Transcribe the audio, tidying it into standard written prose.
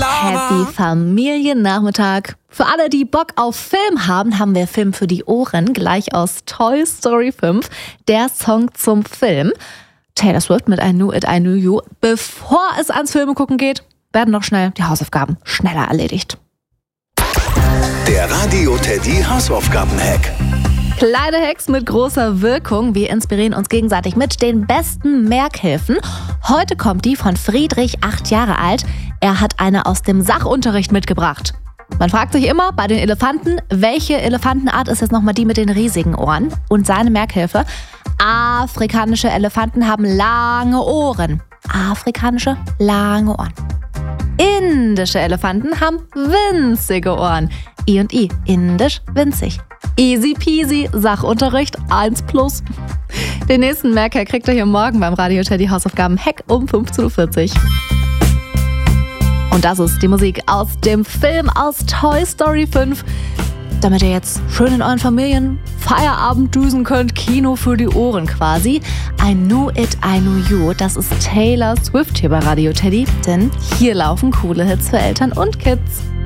Happy Familiennachmittag. Für alle, die Bock auf Film haben, haben wir Film für die Ohren, gleich aus Toy Story 5, der Song zum Film. Taylor Swift mit I Knew It, I Knew You. Bevor es ans Filme gucken geht, werden noch schnell die Hausaufgaben schneller erledigt. Der Radio Teddy Hausaufgaben-Hack. Kleine Hacks mit großer Wirkung. Wir inspirieren uns gegenseitig mit den besten Merkhilfen. Heute kommt die von Friedrich, 8 Jahre alt. Er hat eine aus dem Sachunterricht mitgebracht. Man fragt sich immer bei den Elefanten, welche Elefantenart ist jetzt nochmal die mit den riesigen Ohren? Und seine Merkhilfe: afrikanische Elefanten haben lange Ohren. Afrikanische, lange Ohren. Indische Elefanten haben winzige Ohren. I und I, indisch, winzig. Easy peasy, Sachunterricht 1+. Den nächsten Merker kriegt ihr hier morgen beim Radio Teddy Hausaufgaben-Hack um 15.40 Uhr. Und das ist die Musik aus dem Film aus Toy Story 5. Damit ihr jetzt schön in euren Familien Feierabend düsen könnt, Kino für die Ohren quasi. I Knew It, I Knew You, das ist Taylor Swift hier bei Radio Teddy. Denn hier laufen coole Hits für Eltern und Kids.